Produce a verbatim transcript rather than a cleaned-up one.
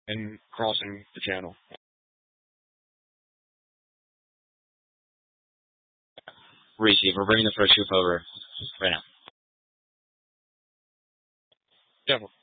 and crossing the channel. Receive. We're bringing the first troop over right now. Yeah.